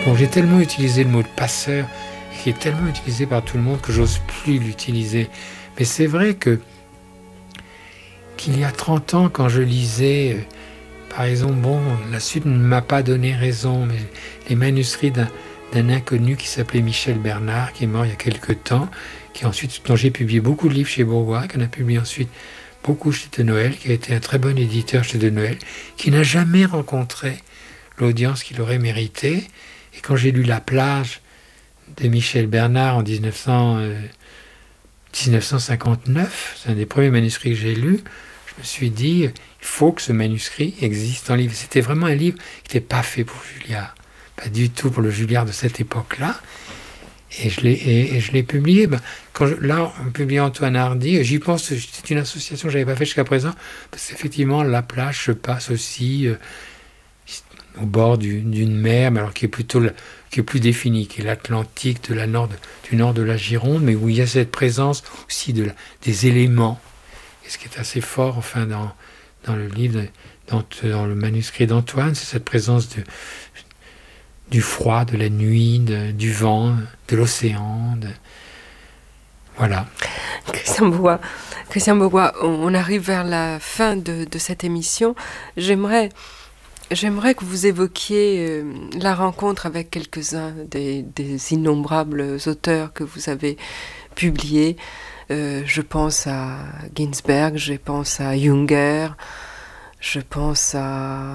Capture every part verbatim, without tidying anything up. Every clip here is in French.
Bon, j'ai tellement utilisé le mot de passeur, qui est tellement utilisé par tout le monde que j'ose plus l'utiliser. Mais c'est vrai que qu'il y a trente ans, quand je lisais, euh, par exemple, bon, la suite ne m'a pas donné raison, mais les manuscrits d'un, d'un inconnu qui s'appelait Michel Bernard, qui est mort il y a quelque temps, qui ensuite, dont j'ai publié beaucoup de livres chez Bourgois, qu'on a publié ensuite beaucoup chez De Noël, qui a été un très bon éditeur chez De Noël, qui n'a jamais rencontré l'audience qu'il aurait méritée. Et quand j'ai lu La plage de Michel Bernard en dix-neuf cents, euh, dix-neuf cent cinquante-neuf, c'est un des premiers manuscrits que j'ai lus, je me suis dit, il faut que ce manuscrit existe en livre. C'était vraiment un livre qui n'était pas fait pour Julliard, pas du tout pour le Julliard de cette époque-là. Et je l'ai, et, et je l'ai publié. Ben, quand je, là, on publie Antoine Hardy. J'y pense, c'est une association que je n'avais pas faite jusqu'à présent, parce qu'effectivement, la plage se passe aussi euh, au bord du, d'une mer, mais alors qui est plutôt la, qui est plus définie, qui est l'Atlantique de la nord de, du nord de la Gironde, mais où il y a cette présence aussi de la, des éléments. Et ce qui est assez fort, enfin, dans, dans le livre, dans, dans le manuscrit d'Antoine, c'est cette présence de, du froid, de la nuit, de, du vent, de l'océan. De... Voilà. Christian Bourgois, Christian Bourgois, on arrive vers la fin de, de cette émission. J'aimerais, j'aimerais que vous évoquiez euh, la rencontre avec quelques-uns des, des innombrables auteurs que vous avez publiés. Euh, je pense à Ginsberg, je pense à Junger, je pense à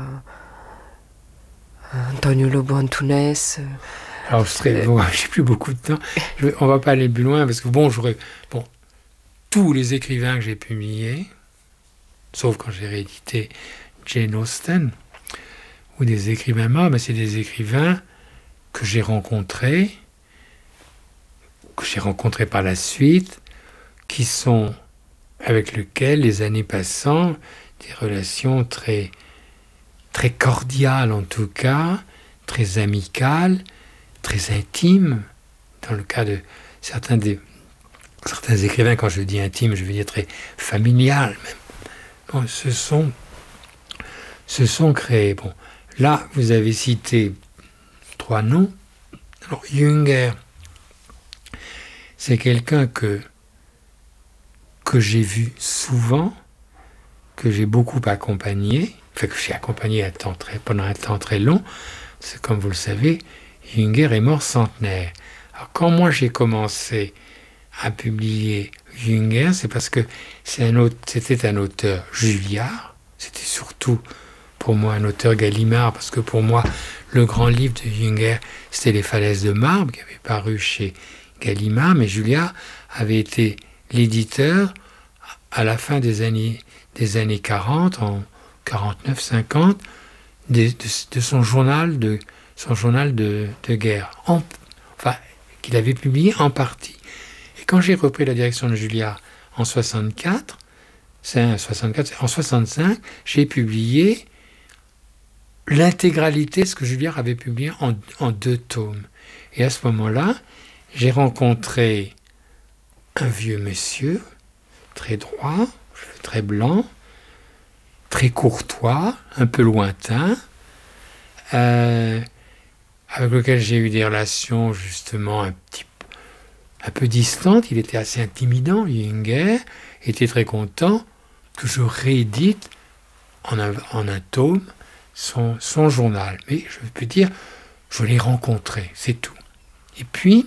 Antonio Lobo Antunes. Alors, je serais, bon, j'ai plus beaucoup de temps. Je, on va pas aller plus loin parce que bon, j'aurais, bon, tous les écrivains que j'ai publiés, sauf quand j'ai réédité Jane Austen ou des écrivains morts, mais c'est des écrivains que j'ai rencontrés, que j'ai rencontrés par la suite, qui sont avec lesquels, les années passant, des relations très très cordiales en tout cas, très amicales, très intimes, dans le cas de certains, des, certains écrivains, quand je dis intime, je veux dire très familial même. Bon, se sont, se sont créés. Bon, là, vous avez cité trois noms. Alors, Junger, c'est quelqu'un que, que j'ai vu souvent, que j'ai beaucoup accompagné, enfin que j'ai accompagné un temps très, pendant un temps très long. C'est comme vous le savez, Junger est mort centenaire. Alors quand moi j'ai commencé à publier Junger, c'est parce que c'est un autre, c'était un auteur Julliard, c'était surtout pour moi un auteur Gallimard, parce que pour moi le grand livre de Junger, c'était Les Falaises de marbre, qui avait paru chez Gallimard, mais Julliard avait été l'éditeur à la fin des années, des années quarante, en quarante-neuf cinquante, de, de, de son journal de son journal de, de guerre, en, enfin, qu'il avait publié en partie. Et quand j'ai repris la direction de Julliard en soixante-quatre, c'est soixante-quatre, en soixante-cinq, j'ai publié l'intégralité de ce que Julliard avait publié en, en deux tomes. Et à ce moment-là, j'ai rencontré un vieux monsieur, très droit, très blanc, très courtois, un peu lointain, euh, avec lequel j'ai eu des relations justement un petit un peu distantes. Il était assez intimidant, Junger, était très content que je réédite en un, en un tome son, son journal. Mais je peux dire, je l'ai rencontré, c'est tout. Et puis,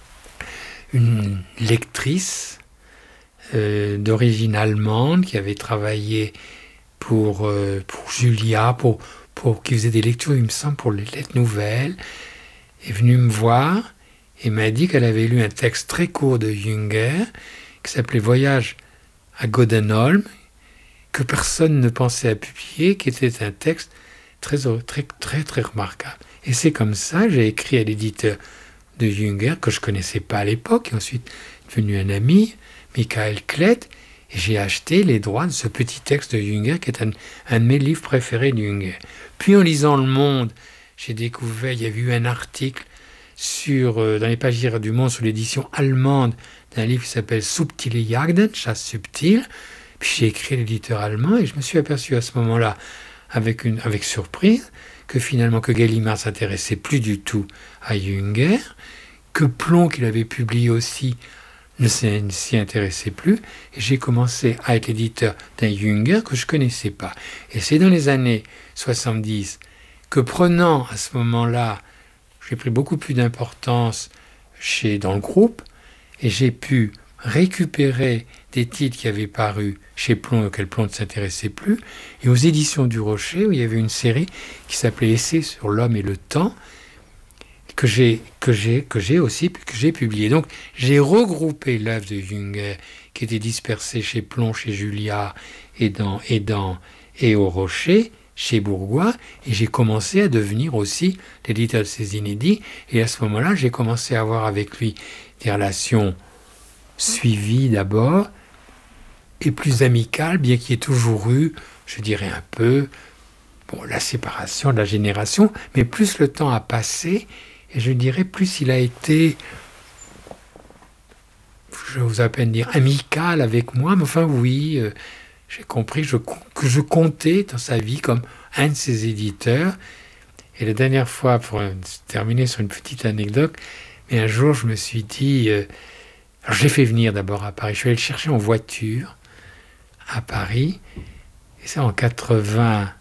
une lectrice euh, d'origine allemande qui avait travaillé pour, euh, pour Julia, pour, pour, qui faisait des lectures, il me semble, pour les lettres nouvelles, est venue me voir et m'a dit qu'elle avait lu un texte très court de Junger qui s'appelait Voyage à Godenholm, que personne ne pensait à publier, qui était un texte très, très, très, très remarquable. Et c'est comme ça que j'ai écrit à l'éditeur de Junger, que je ne connaissais pas à l'époque, et ensuite devenu un ami, Michael Klett, et j'ai acheté les droits de ce petit texte de Junger, qui est un, un de mes livres préférés de Junger. Puis en lisant Le Monde, j'ai découvert, il y avait eu un article sur, euh, dans les pages du Monde sur l'édition allemande d'un livre qui s'appelle Subtile Jagden, chasse subtile. Puis j'ai écrit l'éditeur allemand et je me suis aperçu à ce moment-là, avec, une, avec surprise, que finalement que Gallimard s'intéressait plus du tout à Jünger, que Plon, qu'il avait publié aussi, ne s'y intéressait plus, et j'ai commencé à être l'éditeur d'un Jünger que je ne connaissais pas. Et c'est dans les années soixante-dix que, prenant à ce moment-là, j'ai pris beaucoup plus d'importance chez, dans le groupe, et j'ai pu récupérer des titres qui avaient paru chez Plon auxquels Plon ne s'intéressait plus, et aux éditions du Rocher, où il y avait une série qui s'appelait Essais sur l'homme et le temps, que j'ai, que j'ai, que j'ai aussi que j'ai publié. Donc j'ai regroupé l'œuvre de Jünger qui était dispersée chez Plon, chez Julia et dans et dans et au Rocher, chez Bourgois, et j'ai commencé à devenir aussi l'éditeur de ces inédits. Et à ce moment-là, j'ai commencé à avoir avec lui des relations suivies d'abord et plus amicales, bien qu'il y ait toujours eu, je dirais un peu, bon, la séparation de la génération, mais plus le temps a passé. Et je dirais, plus il a été, je vous à peine dire, amical avec moi, mais enfin oui, euh, j'ai compris je, que je comptais dans sa vie comme un de ses éditeurs. Et la dernière fois, pour terminer sur une petite anecdote, mais un jour je me suis dit, euh, alors je l'ai fait venir d'abord à Paris, je suis allé le chercher en voiture à Paris, et c'est en quatre-vingt-quinze,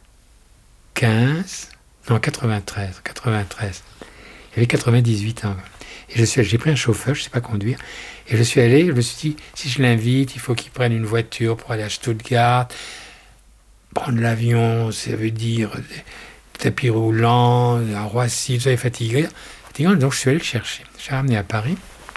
non quatre-vingt-treize, quatre-vingt-treize. Il avait quatre-vingt-dix-huit ans. Et je suis allé, j'ai pris un chauffeur, je ne sais pas conduire. Et je suis allé, je me suis dit, si je l'invite, il faut qu'il prenne une voiture pour aller à Stuttgart. Prendre l'avion, ça veut dire des tapis roulants, à Roissy, tout ça est fatigué. fatigant. Donc je suis allé le chercher. Je l'ai ramené à Paris.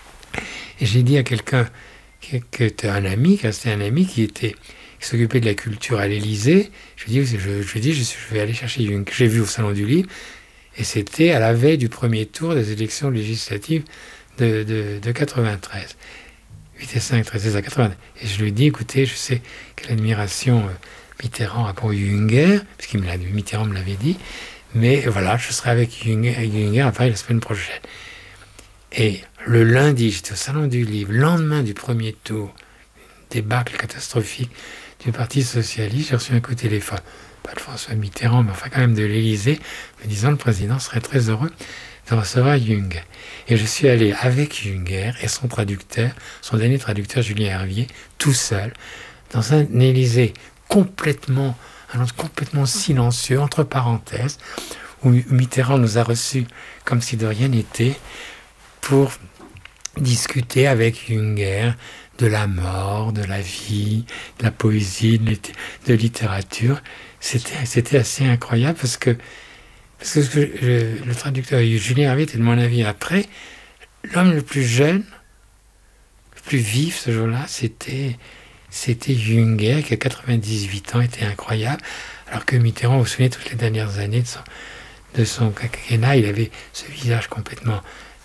Et j'ai dit à quelqu'un qui, qui était un ami, qui restait un ami, qui était qui s'occupait de la culture à l'Élysée. Je lui ai dit, je, je, je, dis, je, je vais aller chercher Jung, que j'ai vu au Salon du Livre. Et c'était à la veille du premier tour des élections législatives de, de, de quatre-vingt-treize. huit et cinq, treize, seize à quatre-vingt. Et je lui ai dit, écoutez, je sais quelle admiration euh, Mitterrand a pour Jünger, puisqu'il me l'a dit, Mitterrand me l'avait dit, mais voilà, je serai avec Jünger, avec Jünger à Paris la semaine prochaine. Et le lundi, j'étais au Salon du Livre, le lendemain du premier tour, débâcle catastrophique du Parti Socialiste, j'ai reçu un coup de téléphone. Pas de François Mitterrand, mais enfin quand même de l'Élysée, me disant le président serait très heureux de recevoir Jünger. Et je suis allé avec Jünger et son traducteur, son dernier traducteur, Julien Hervier, tout seul, dans un Élysée complètement, un complètement silencieux, entre parenthèses, où Mitterrand nous a reçus comme si de rien n'était, pour discuter avec Jünger de la mort, de la vie, de la poésie, de, de littérature. C'était, c'était assez incroyable parce que, parce que je, le traducteur Julien Hervier était de mon avis après, l'homme le plus jeune, le plus vif ce jour-là, c'était, c'était Jünger qui à quatre-vingt-dix-huit ans était incroyable, alors que Mitterrand, vous vous souvenez, toutes les dernières années de son, de son quinquennat, il avait ce visage complètement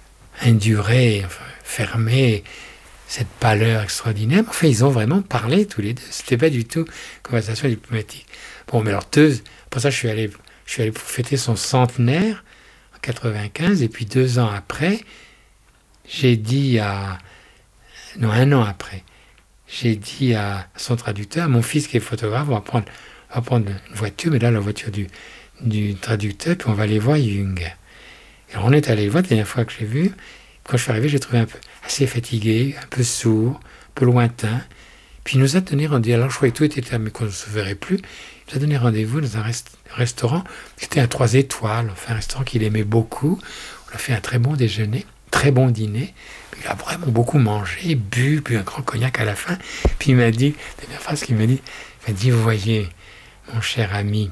induré, enfin, fermé, cette pâleur extraordinaire. Enfin, ils ont vraiment parlé tous les deux. C'était pas du tout conversation diplomatique. Bon, mais alors, Teuze, pour ça, je suis allé, je suis allé pour fêter son centenaire en quatre-vingt-quinze, et puis deux ans après, j'ai dit à... Non, un an après, j'ai dit à son traducteur, mon fils qui est photographe, on va prendre, on va prendre une voiture, mais là, la voiture du, du traducteur, puis on va aller voir Jünger. Alors, on est allé le voir la dernière fois que j'ai vu. Quand je suis arrivé, j'ai trouvé un peu assez fatigué, un peu sourd, un peu lointain. Puis il nous a donné rendez-vous. Alors je croyais que tout était terminé, qu'on ne se verrait plus. Il nous a donné rendez-vous dans un rest- restaurant. C'était un trois étoiles, enfin un restaurant qu'il aimait beaucoup. On a fait un très bon déjeuner, très bon dîner. Puis il a vraiment beaucoup mangé, bu, bu un grand cognac à la fin. Puis il m'a dit, la dernière phrase qu'il m'a dit, il m'a dit, vous voyez, mon cher ami,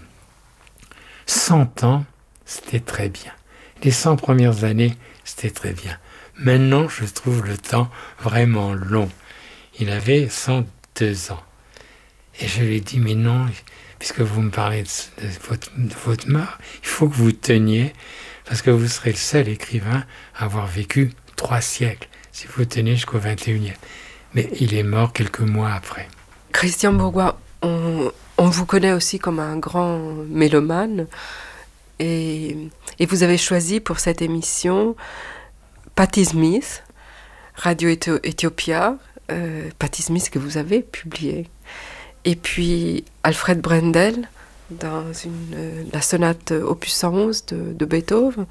cent ans, c'était très bien. Les cent premières années, c'était très bien. Maintenant, je trouve le temps vraiment long. Il avait cent deux ans. Et je lui ai dit, mais non, puisque vous me parlez de, de, votre, de votre mort, il faut que vous teniez, parce que vous serez le seul écrivain à avoir vécu trois siècles, si vous tenez jusqu'au vingt et unième. Mais il est mort quelques mois après. Christian Bourgois, on, on vous connaît aussi comme un grand mélomane, et, et vous avez choisi pour cette émission Patti Smith, Radio Ethiopia, euh, Patti Smith que vous avez publié. Et puis Alfred Brendel, dans une, euh, la sonate opus cent onze de, de Beethoven,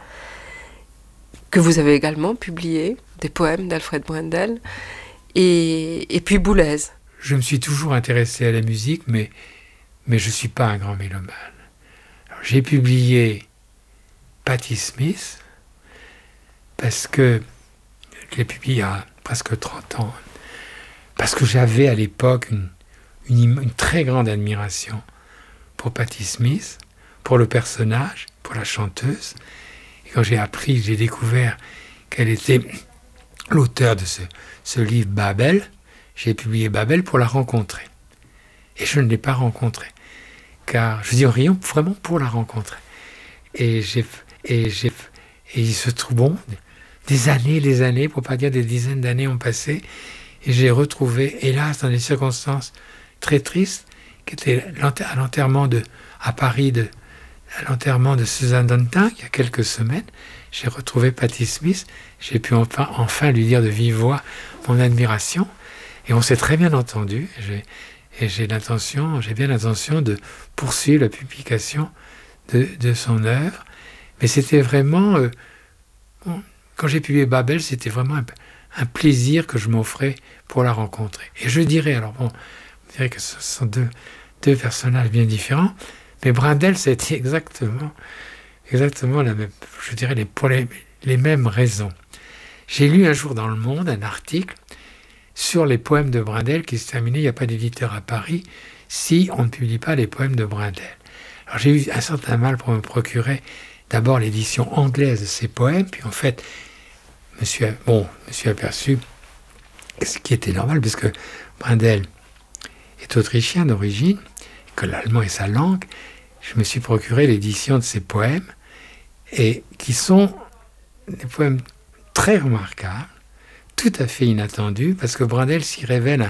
que vous avez également publié, des poèmes d'Alfred Brendel, et, et puis Boulez. Je me suis toujours intéressé à la musique, mais, mais je ne suis pas un grand mélomane. Alors, j'ai publié Patti Smith, parce que je l'ai publié il y a presque trente ans, parce que j'avais à l'époque une, une, une très grande admiration pour Patti Smith, pour le personnage, pour la chanteuse. Et quand j'ai appris, j'ai découvert qu'elle était l'auteur de ce, ce livre Babel, j'ai publié Babel pour la rencontrer. Et je ne l'ai pas rencontrée, car je dis rien vraiment pour la rencontrer. Et, j'ai, et, j'ai, et il se trouve, bon, des années, des années, pour ne pas dire des dizaines d'années ont passé, et j'ai retrouvé, hélas, dans des circonstances très tristes, qui était à l'enterrement de, à Paris, de, à l'enterrement de Suzanne Dantin, il y a quelques semaines, j'ai retrouvé Patti Smith, j'ai pu enfin, enfin lui dire de vive voix mon admiration, et on s'est très bien entendu, j'ai, et j'ai l'intention, j'ai bien l'intention de poursuivre la publication de, de son œuvre, mais c'était vraiment, euh, bon, quand j'ai publié Babel, c'était vraiment un, un plaisir que je m'offrais pour la rencontrer. Et je dirais, alors bon, je dirais que ce sont deux, deux personnages bien différents, mais Brendel, c'était exactement, exactement la même, je dirais, les, pour les, les mêmes raisons. J'ai lu un jour dans Le Monde un article sur les poèmes de Brendel qui se terminait, il n'y a pas d'éditeur à Paris, si on ne publie pas les poèmes de Brendel. Alors j'ai eu un certain mal pour me procurer d'abord l'édition anglaise de ces poèmes, puis en fait, je me suis, bon, je me suis aperçu, ce qui était normal, puisque Brendel est autrichien d'origine, que l'allemand est sa langue, je me suis procuré l'édition de ces poèmes, et qui sont des poèmes très remarquables, tout à fait inattendus, parce que Brendel s'y révèle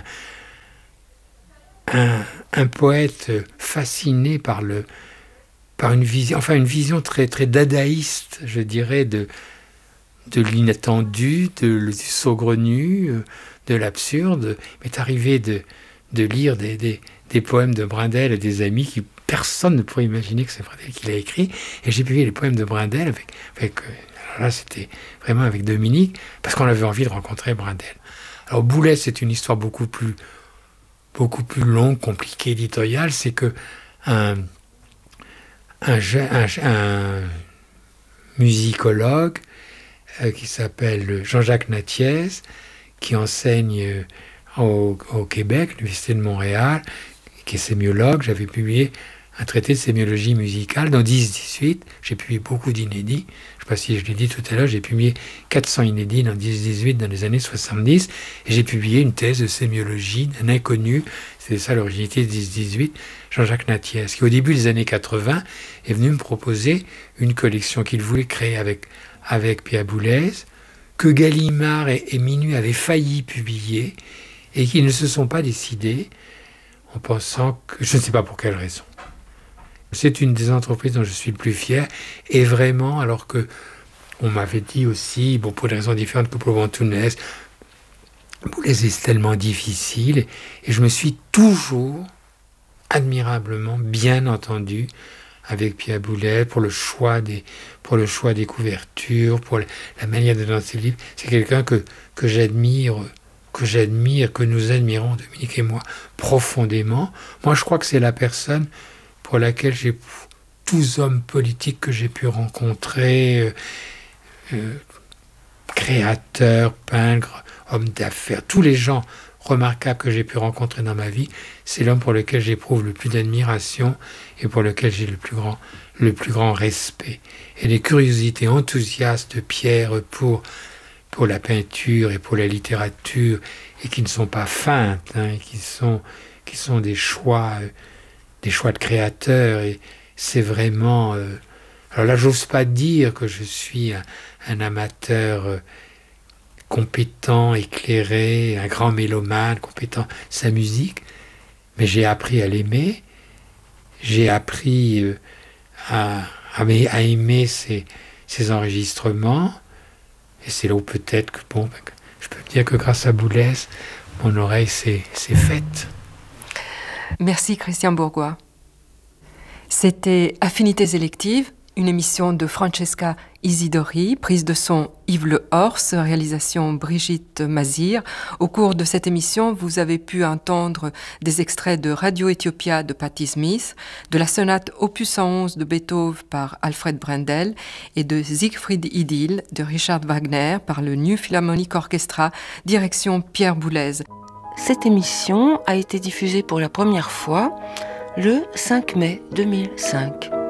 un, un, un poète fasciné par, le, par une vision, enfin une vision très, très dadaïste, je dirais, de, de l'inattendu, de, du saugrenu, de l'absurde. Il m'est arrivé de, de lire des, des, des poèmes de Brendel et des amis qui personne ne pourrait imaginer que c'est Brendel qui l'a écrit. Et j'ai publié les poèmes de Brendel avec, avec alors là c'était vraiment avec Dominique, parce qu'on avait envie de rencontrer Brendel. Alors Boulez, c'est une histoire beaucoup plus, beaucoup plus longue, compliquée, éditoriale. C'est que un, un, un, un musicologue euh, qui s'appelle Jean-Jacques Nattiez, qui enseigne au, au Québec, l'Université de Montréal, qui est sémiologue. J'avais publié un traité de sémiologie musicale dans dix dix-huit. J'ai publié beaucoup d'inédits. Je ne sais pas si je l'ai dit tout à l'heure, j'ai publié quatre cents inédits dans dix dix-huit dans les années soixante-dix. Et j'ai publié une thèse de sémiologie d'un inconnu. C'est ça l'originalité de dix dix-huit, Jean-Jacques Nattiez, qui au début des années quatre-vingts est venu me proposer une collection qu'il voulait créer avec, avec Pierre Boulez, que Gallimard et, et Minuit avaient failli publier, et qui ne se sont pas décidés, en pensant que, je ne sais pas pour quelle raison. C'est une des entreprises dont je suis le plus fier, et vraiment, alors que on m'avait dit aussi, bon, pour des raisons différentes que pour Antunes, Boulez est tellement difficile, et, et je me suis toujours admirablement bien entendu avec Pierre Boulez pour le choix des, pour le choix des couvertures, pour la, la manière de danser le livre. C'est quelqu'un que, que j'admire, que j'admire, que nous admirons, Dominique et moi, profondément. Moi, je crois que c'est la personne pour laquelle j'ai, tous hommes politiques que j'ai pu rencontrer, euh, euh, créateurs, peintres, hommes d'affaires, tous les gens remarquables que j'ai pu rencontrer dans ma vie, c'est l'homme pour lequel j'éprouve le plus d'admiration et pour lequel j'ai le plus grand, le plus grand respect. Et les curiosités enthousiastes de Pierre pour, pour la peinture et pour la littérature, et qui ne sont pas feintes, hein, et qui sont, qui sont des choix, euh, des choix de créateurs, et c'est vraiment... Euh, alors là, j'ose pas dire que je suis un, un amateur euh, compétent, éclairé, un grand mélomane, compétent sa musique, mais j'ai appris à l'aimer, j'ai appris euh, à, à, à aimer ses, ses enregistrements, et c'est là où peut-être que, bon, je peux dire que grâce à Boulez, mon oreille s'est, s'est faite. Merci Christian Bourgois. C'était Affinités électives, une émission de Francesca Isidori, prise de son Yves Le Horst, réalisation Brigitte Mazir. Au cours de cette émission, vous avez pu entendre des extraits de Radio Ethiopia de Patti Smith, de la sonate opus cent onze de Beethoven par Alfred Brendel et de Siegfried Idyll de Richard Wagner par le New Philharmonic Orchestra, direction Pierre Boulez. Cette émission a été diffusée pour la première fois le cinq mai deux mille cinq.